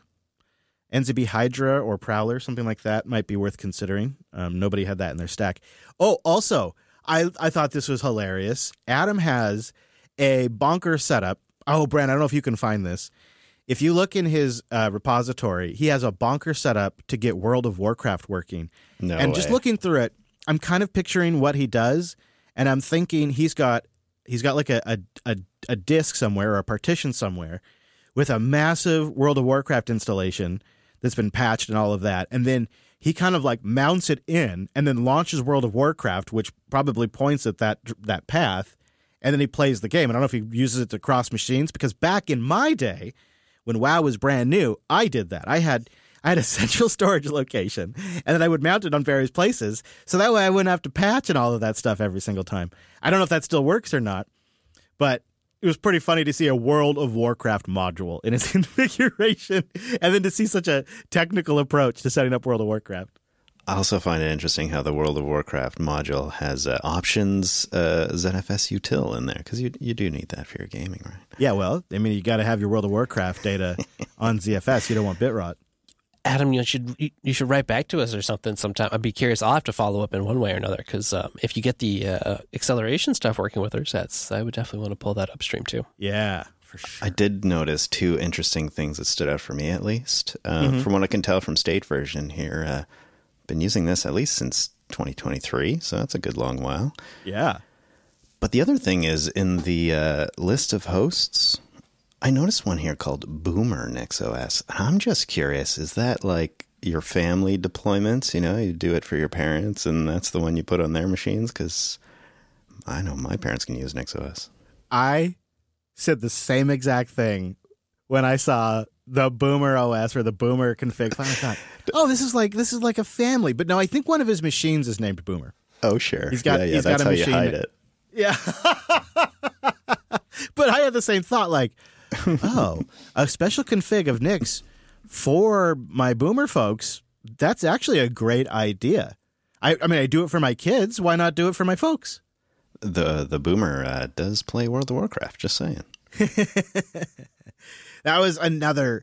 N Z B Hydra or Prowler, something like that might be worth considering. Um, nobody had that in their stack. Oh, also, I, I thought this was hilarious. Adam has a bonker setup. Oh, Brent, I don't know if you can find this. If you look in his uh, repository, he has a bonker setup to get World of Warcraft working. No and way. just looking through it, I'm kind of picturing what he does, and I'm thinking he's got he's got like a a, a, a disk somewhere or a partition somewhere with a massive World of Warcraft installation that's been patched and all of that, and then he kind of like mounts it in and then launches World of Warcraft, which probably points at that that path, and then he plays the game. I don't know if he uses it to cross machines, because back in my day, when WoW was brand new, I did that. I had I had a central storage location, and then I would mount it on various places, so that way I wouldn't have to patch and all of that stuff every single time. I don't know if that still works or not, but it was pretty funny to see a World of Warcraft module in its configuration, and then to see such a technical approach to setting up World of Warcraft. I also find it interesting how the World of Warcraft module has uh, options uh, Z F S util in there, because you you do need that for your gaming, right? Yeah, well, I mean, you got to have your World of Warcraft data on Z F S. You don't want bitrot. Adam, you should you should write back to us or something sometime. I'd be curious. I'll have to follow up in one way or another, because um, if you get the uh, acceleration stuff working with Ursats, I would definitely want to pull that upstream too. Yeah, for sure. I did notice two interesting things that stood out for me, at least. Uh, Mm-hmm. From what I can tell from state version here, uh, been using this at least since twenty twenty-three, so that's a good long while. Yeah. But the other thing is, in the uh, list of hosts, I noticed one here called Boomer NixOS. I'm just curious, is that like your family deployments? You know, you do it for your parents, and that's the one you put on their machines? Because I know my parents can use NixOS. I said the same exact thing when I saw the Boomer O S or the Boomer config. I thought, oh, this is like this is like a family. But no, I think one of his machines is named Boomer. Oh, sure. He's got- yeah, yeah, he's got that's a how machine you hide that- it. Yeah. But I had the same thought, like, oh, a special config of Nix for my Boomer folks, that's actually a great idea. I, I mean, I do it for my kids. Why not do it for my folks? The the Boomer uh, does play World of Warcraft, just saying. That was another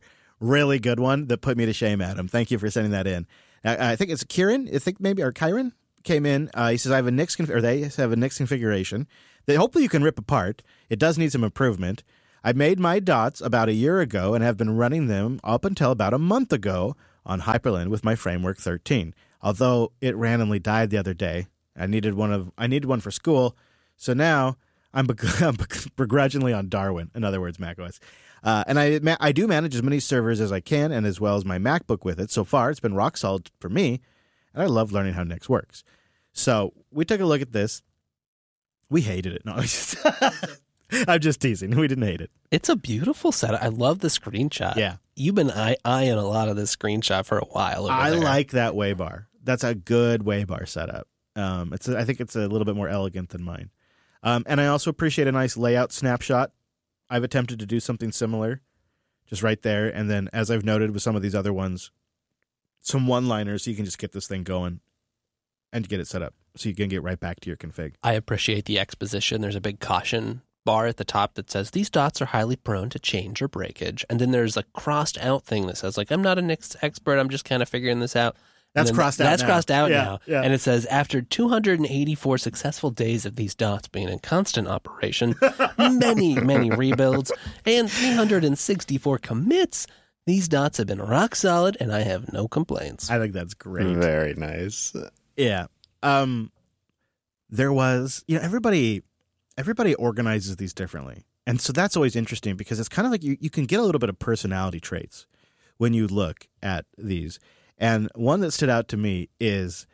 really good one that put me to shame, Adam. Thank you for sending that in. I, I think it's Kieran, I think maybe, or Kyron came in. Uh, he says, I have a Nix, conf- or they have a Nix configuration that hopefully you can rip apart. It does need some improvement. I made my dots about a year ago and have been running them up until about a month ago on Hyperland with my Framework thirteen. Although it randomly died the other day. I needed one of I needed one for school, so now I'm, be- I'm begrudgingly on Darwin. In other words, macOS. Uh, and I ma- I do manage as many servers as I can, and as well as my MacBook with it. So far, it's been rock solid for me, and I love learning how Nix works. So we took a look at this. We hated it. No, I'm just teasing. We didn't hate it. It's a beautiful setup. I love the screenshot. Yeah. You've been eye- eyeing a lot of this screenshot for a while. Over I there. like that way bar. That's a good way bar setup. Um, it's a, I think it's a little bit more elegant than mine. Um, and I also appreciate a nice layout snapshot. I've attempted to do something similar, just right there. And then, as I've noted with some of these other ones, some one-liners so you can just get this thing going and get it set up so you can get right back to your config. I appreciate the exposition. There's a big caution bar at the top that says these dots are highly prone to change or breakage. And then there's a crossed out thing that says, like, I'm not a Nix expert. I'm just kind of figuring this out. That's then crossed out That's now. crossed out Yeah, now. yeah. And it says, after two hundred eighty-four successful days of these dots being in constant operation, many, many rebuilds, and three hundred sixty-four commits, these dots have been rock solid, and I have no complaints. I think that's great. Very nice. Yeah. Um, there was, you know, everybody, everybody organizes these differently. And so that's always interesting because it's kind of like you, you can get a little bit of personality traits when you look at these. And one that stood out to me is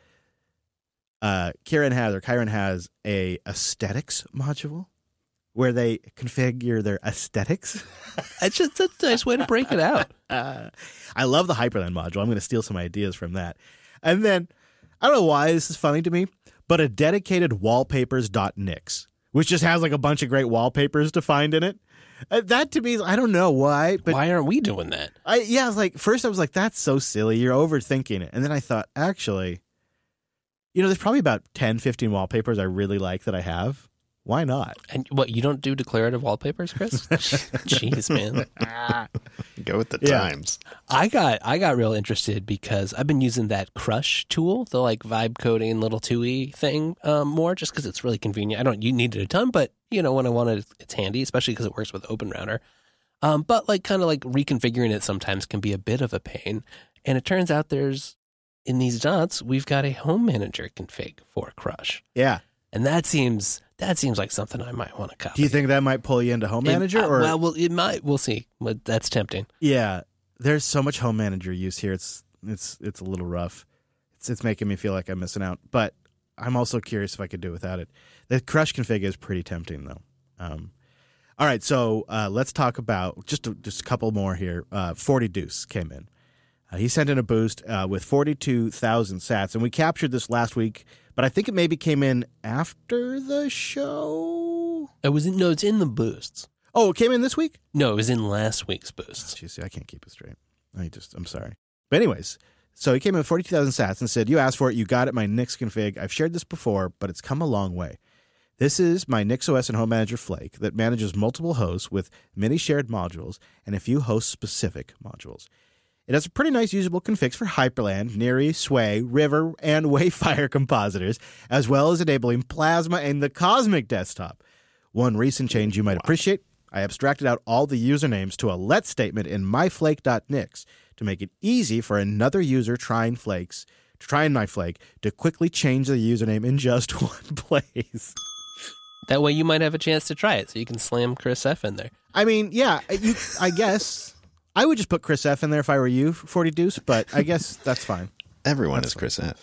uh, Kieran has, or Kyron has a aesthetics module where they configure their aesthetics. It's just that's a nice way to break it out. Uh, I love the Hyperland module. I'm going to steal some ideas from that. And then, I don't know why this is funny to me, but a dedicated wallpapers.nix, which just has like a bunch of great wallpapers to find in it. Uh, that to me, I don't know why, but Why aren't we doing that? I, yeah, I was like, first I was like, that's so silly. You're overthinking it. And then I thought, actually, you know, there's probably about ten, fifteen wallpapers I really like that I have. Why not? And what, you don't do declarative wallpapers, Chris? Jeez, man. Go with the Yeah. times. I got I got real interested because I've been using that Crush tool, the like vibe coding little two E thing um, more, just because it's really convenient. I don't you need it a ton, but you know when I want it, it's handy, especially because it works with OpenRouter. Um, but like kind of like reconfiguring it sometimes can be a bit of a pain. And it turns out there's in these dots we've got a home manager config for Crush, Yeah. and that seems that seems like something I might want to copy. Do you think that might pull you into Home It- Manager? uh, or well, well, it might. We'll see. But that's tempting. Yeah, there's so much Home Manager use here. It's it's it's a little rough. It's it's making me feel like I'm missing out. But I'm also curious if I could do without it. The Crush config is pretty tempting, though. Um, all right, so uh, let's talk about just a, just a couple more here. Uh, forty Deuce came in. Uh, he sent in a boost uh, with forty-two thousand sats, and we captured this last week. But I think it maybe came in after the show. It was in, no, it's in the boosts. Oh, it came in this week? No, it was in last week's boosts. Jeez, see, I can't keep it straight. I just, I'm sorry. But anyways, so he came in with forty-two thousand sats and said, you asked for it, you got it, my Nix config. I've shared this before, but it's come a long way. This is my NixOS and Home Manager Flake that manages multiple hosts with many shared modules and a few host-specific modules. It has a pretty nice usable configs for Hyperland, Neri, Sway, River, and Wayfire compositors, as well as enabling Plasma and the Cosmic desktop. One recent change you might appreciate, I abstracted out all the usernames to a let statement in myflake.nix to make it easy for another user trying Flakes, to try MyFlake, to quickly change the username in just one place. That way you might have a chance to try it, so you can slam Chris F in there. I mean, yeah, you, I guess I would just put Chris F in there if I were you, forty Deuce, but I guess that's fine. Everyone That's is Chris F.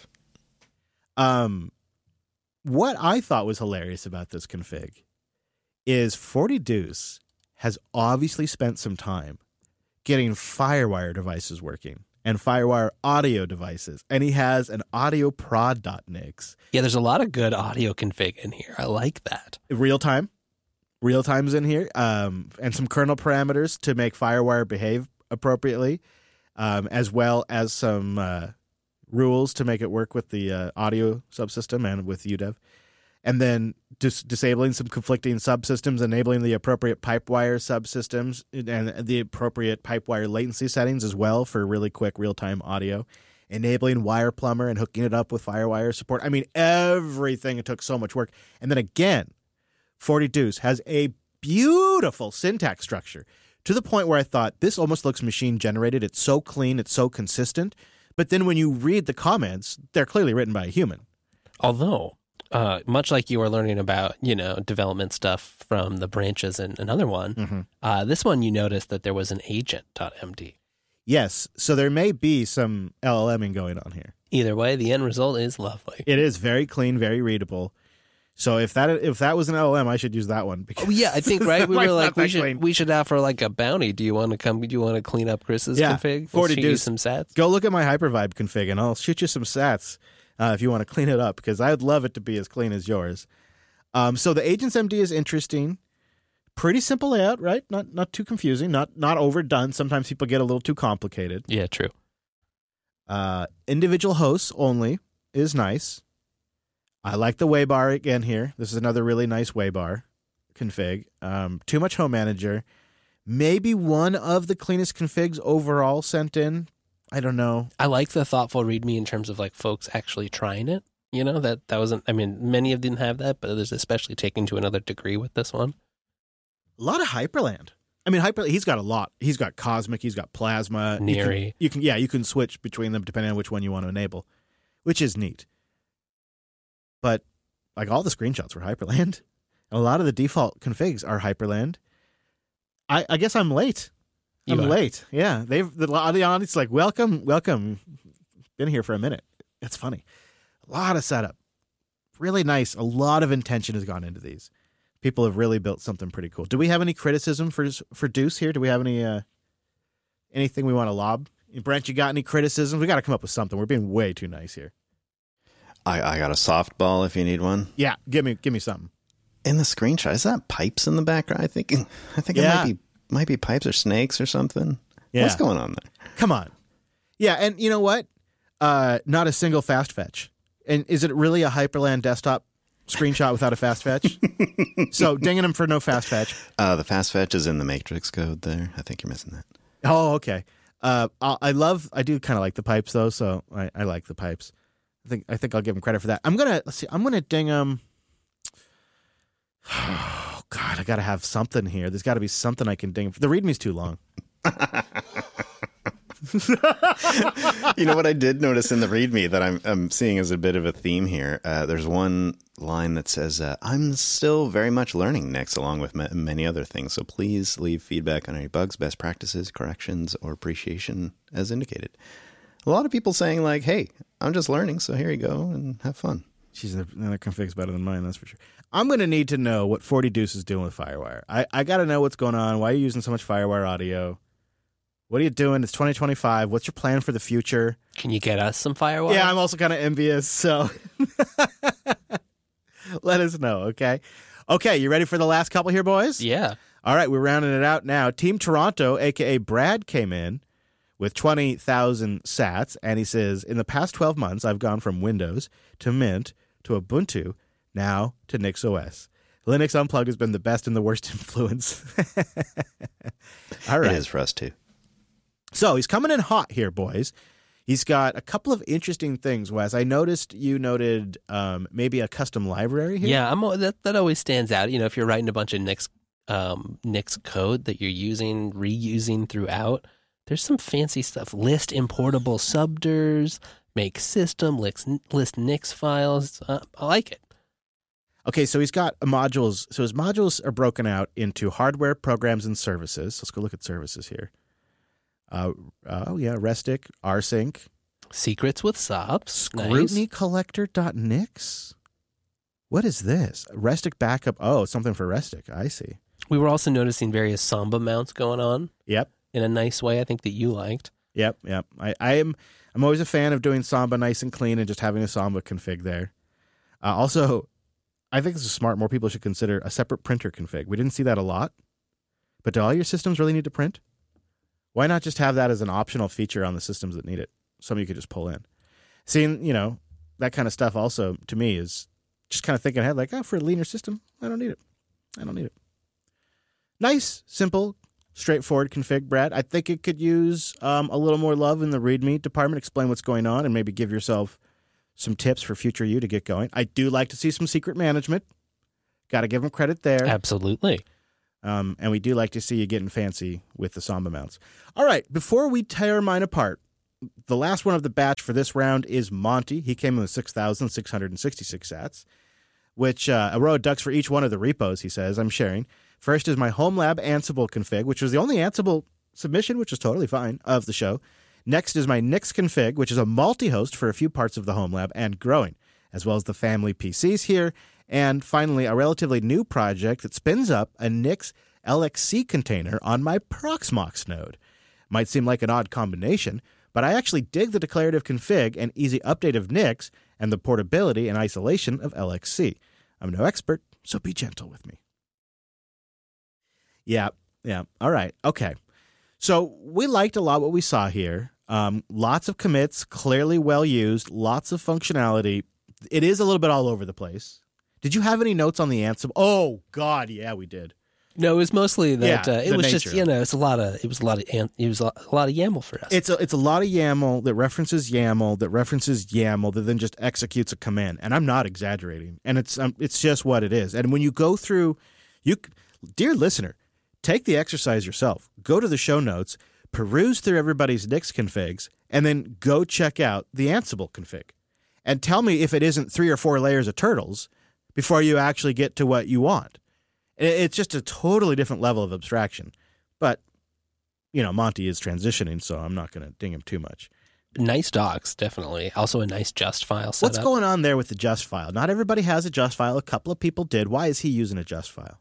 Um, what I thought was hilarious about this config is forty Deuce has obviously spent some time getting FireWire devices working and FireWire audio devices, and he has an audioprod.nix. Yeah, there's a lot of good audio config in here. I like that. Real time. Real time's in here, um, and some kernel parameters to make FireWire behave appropriately, um, as well as some uh, rules to make it work with the uh, audio subsystem and with U D E V. and then dis- disabling some conflicting subsystems, enabling the appropriate pipewire subsystems and the appropriate pipewire latency settings as well for really quick real-time audio, enabling Wire Plumber and hooking it up with FireWire support. I mean, everything. It took so much work. And then again, forty Deuce has a beautiful syntax structure to the point where I thought this almost looks machine generated. It's so clean. It's so consistent. But then when you read the comments, they're clearly written by a human. Although, uh, much like you were learning about, you know, development stuff from the branches in another one, Mm-hmm. uh, this one you noticed that there was an agent.md. Yes. So there may be some L L Ming going on here. Either way, the end result is lovely. It is very clean, very readable. So if that if that was an L L M, I should use that one. Because Oh, yeah, I think, right? We Might were not like, that we should clean. we should offer like a bounty. Do you want to come? Do you want to clean up Chris's Yeah, config? forty Let's shoot you Deuce. some sats. Go look at my Hypervibe config, and I'll shoot you some sats uh, if you want to clean it up, because I'd love it to be as clean as yours. Um, so the Agents M D is interesting. Pretty simple layout, right? Not not too confusing, not not overdone. Sometimes people get a little too complicated. Yeah, true. Uh, individual hosts only is nice. I like the Waybar again here. This is another really nice Waybar config. Um, too much home manager. Maybe one of the cleanest configs overall sent in. I don't know. I like the thoughtful README in terms of like folks actually trying it. You know, that that wasn't. I mean, many of them didn't have that, but there's especially taken to another degree with this one. A lot of Hyperland. I mean, Hyper. He's got a lot. He's got Cosmic. He's got Plasma. You can, Neri. you can, yeah, you can switch between them depending on which one you want to enable, which is neat. But like all the screenshots were Hyperland. A lot of the default configs are Hyperland. I, I guess I'm late. You I'm are. late. Yeah, they've the, the audience like welcome, welcome. Been here for a minute. It's funny. A lot of setup. Really nice. A lot of intention has gone into these. People have really built something pretty cool. Do we have any criticism for for Deuce here? Do we have any uh, anything we want to lob? Brent, you got any criticism? We got to come up with something. We're being way too nice here. I, I got a softball if you need one. Yeah, give me give me something. In the screenshot, is that pipes in the background? I think I think Yeah. it might be might be pipes or snakes or something. Yeah. What's going on there? Come on. Yeah, and you know what? Uh, not a single fast fetch. And is it really a Hyperland desktop screenshot without a fast fetch? So dinging him for no fast fetch. Uh, the fast fetch is in the matrix code there. I think you're missing that. Oh, okay. Uh, I I love. I do kind of like the pipes though, so I, I like the pipes. I think I think I'll give him credit for that. I'm gonna let's see. I'm gonna ding him. Oh God, I gotta have something here. There's got to be something I can ding him for. The README's too long. You know what I did notice in the README that I'm, I'm seeing as a bit of a theme here? Uh, there's one line that says, uh, I'm still very much learning Nix along with ma- many other things. So please leave feedback on any bugs, best practices, corrections, or appreciation as indicated. A lot of people saying like, hey, I'm just learning. So here you go and have fun. She's another config's better than mine, that's for sure. I'm going to need to know what forty Deuce is doing with FireWire. I, I got to know what's going on. Why are you using so much FireWire audio? What are you doing? It's twenty twenty-five. What's your plan for the future? Can you get us some firewire? Yeah, I'm also kind of envious, so let us know, okay? Okay, you ready for the last couple here, boys? Yeah. All right, we're rounding it out now. Team Toronto, a k a. Brad, came in with twenty thousand sats, and he says, in the past twelve months, I've gone from Windows to Mint to Ubuntu, now to NixOS. Linux Unplugged has been the best and the worst influence. All right. It is for us too. So he's coming in hot here, boys. He's got a couple of interesting things, Wes. I noticed you noted um, maybe a custom library here. Yeah, I'm that that always stands out. You know, if you're writing a bunch of Nix um, Nix code that you're using, reusing throughout, there's some fancy stuff. List importable subders, make system, list, list Nix files. Uh, I like it. Okay, so he's got modules. So his modules are broken out into hardware, programs, and services. Let's go look at services here. Uh, oh, yeah, Restic, rsync, Secrets with S O P. scrutiny Nice. collector.nix. What is this? Restic backup. Oh, something for Restic. I see. We were also noticing various Samba mounts going on Yep. in a nice way. I think that you liked. Yep, yep. I, I am. I'm always a fan of doing Samba nice and clean and just having a Samba config there. Uh, also, I think this is smart. More people should consider a separate printer config. We didn't see that a lot, but do all your systems really need to print? Why not just have that as an optional feature on the systems that need it? Some you could just pull in. Seeing, you know, that kind of stuff also to me is just kind of thinking ahead, like, oh, for a leaner system, I don't need it. I don't need it. Nice, simple, straightforward config, Brad. I think it could use um, a little more love in the README department, explain what's going on, and maybe give yourself some tips for future you to get going. I do like to see some secret management. Got to give them credit there. Absolutely. Um, and we do like to see you getting fancy with the Samba mounts. All right, before we tear mine apart, the last one of the batch for this round is Monty. He came in with six thousand six hundred sixty-six sats, which uh, a row of ducks for each one of the repos, he says, I'm sharing. First is my Home Lab Ansible config, which was the only Ansible submission, which is totally fine, of the show. Next is my Nix config, which is a multi-host for a few parts of the Home Lab and growing, as well as the family P Cs here. And finally, a relatively new project that spins up a Nix L X C container on my Proxmox node. Might seem like an odd combination, but I actually dig the declarative config and easy update of Nix and the portability and isolation of L X C. I'm no expert, so be gentle with me. Yeah, yeah. All right. Okay. So we liked a lot what we saw here. Um, lots of commits, clearly well used, lots of functionality. It is a little bit all over the place. Did you have any notes on the Ansible? Oh God, yeah, we did. No, it was mostly that Yeah, uh, it the was just nature you of know it's a lot of it was a lot of an- it was a lot of YAML for us. It's a it's a lot of YAML that references YAML that references YAML that then just executes a command. And I'm not exaggerating. And it's um, it's just what it is. And when you go through, you dear listener, take the exercise yourself. Go to the show notes, peruse through everybody's Nix configs, and then go check out the Ansible config. And tell me if it isn't three or four layers of turtles before you actually get to what you want. It's just a totally different level of abstraction. But, you know, Monty is transitioning, so I'm not going to ding him too much. Nice docs, definitely. Also a nice just file setup. What's going on there with the just file? Not everybody has a just file. A couple of people did. Why is he using a just file?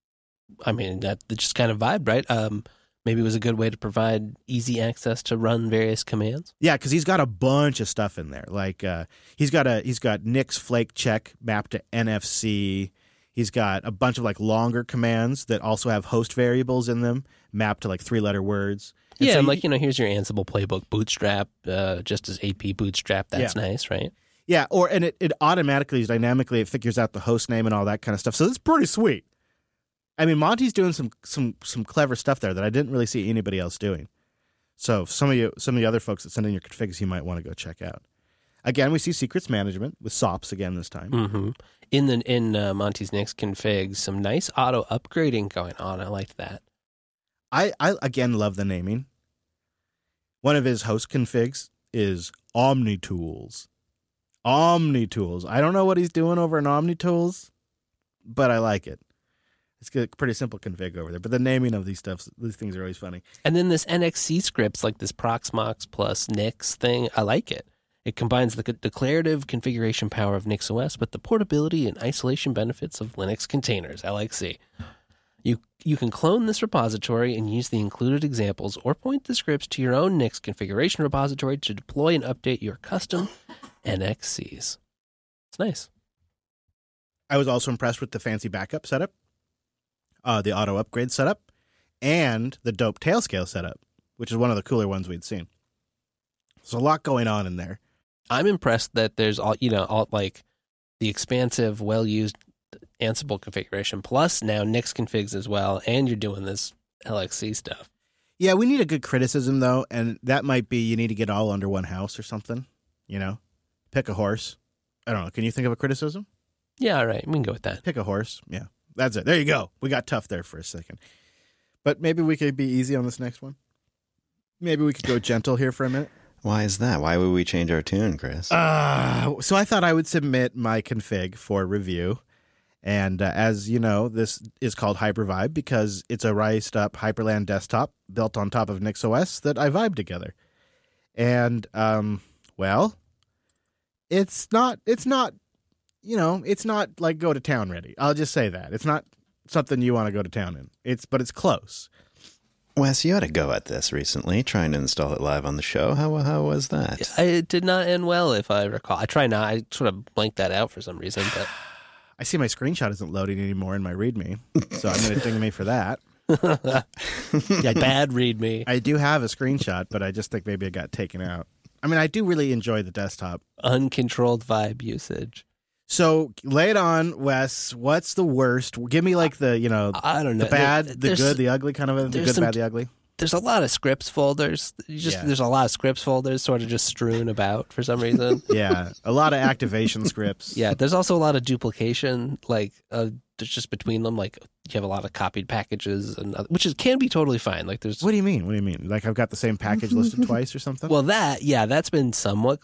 I mean, that that just kind of vibe, right? Um, maybe it was a good way to provide easy access to run various commands. Yeah, because he's got a bunch of stuff in there. Like uh, he's got a he's got Nix flake check mapped to N F C. He's got a bunch of like longer commands that also have host variables in them mapped to like three letter words. And Yeah, so I'm you- like, you know, here's your Ansible playbook bootstrap, uh, just as A P bootstrap. That's Yeah. nice, right? Yeah, or and it, it automatically, dynamically, it figures out the host name and all that kind of stuff. So it's pretty sweet. I mean, Monty's doing some some some clever stuff there that I didn't really see anybody else doing. So some of you, some of the other folks that send in your configs, you might want to go check out. Again, we see secrets management with S O Ps again this time. Mm-hmm. In the in uh, Monty's Nix config, some nice auto upgrading going on. I liked that. I, I again love the naming. One of his host configs is OmniTools. OmniTools. I don't know what he's doing over in OmniTools, but I like it. It's a pretty simple config over there. But the naming of these stuff, these things are always funny. And then this N X C scripts, like this Proxmox plus Nix thing, I like it. It combines the declarative configuration power of NixOS with the portability and isolation benefits of Linux containers, L X C. You you can clone this repository and use the included examples, or point the scripts to your own Nix configuration repository to deploy and update your custom N X Cs. It's nice. I was also impressed with the fancy backup setup, uh, the auto upgrade setup, and the dope tailscale setup, which is one of the cooler ones we'd seen. There's a lot going on in there. I'm impressed that there's all, you know, all like the expansive, well-used Ansible configuration, plus now Nix configs as well, and you're doing this L X C stuff. Yeah, we need a good criticism, though, and that might be you need to get all under one house or something, you know? Pick a horse. I don't know. Can you think of a criticism? Yeah, all right. We can go with that. Pick a horse. Yeah, that's it. There you go. We got tough there for a second. But maybe we could be easy on this next one. Maybe we could go gentle here for a minute. Why is that? Why would we change our tune, Chris? Uh, so I thought I would submit my config for review. And uh, as you know, this is called Hypervibe because it's a rised up Hyperland desktop built on top of NixOS that I vibe together. And, um, well, it's not, it's not, you know, it's not like go to town ready. I'll just say that. It's not something you want to go to town in. It's, but it's close. Wes, you had a go at this recently, trying to install it live on the show. How how was that? It did not end well, if I recall. I try not. I sort of blanked that out for some reason, but I see my screenshot isn't loading anymore in my README, so I'm going to ding me for that. yeah, bad README. I do have a screenshot, but I just think maybe it got taken out. I mean, I do really enjoy the desktop. Uncontrolled vibe usage. So lay it on, Wes. What's the worst? Give me like the, you know, I don't know. the bad, There- the there's- good, the ugly kind of a, the there's good, some- bad, the ugly. There's a lot of scripts folders. You just Yeah. there's a lot of scripts folders sort of just strewn about for some reason. Yeah, a lot of activation scripts. Yeah, there's also a lot of duplication, like uh, there's just between them. Like you have a lot of copied packages, and other, which is can be totally fine. Like there's What do you mean? What do you mean? Like I've got the same package listed twice or something? well that yeah that's been somewhat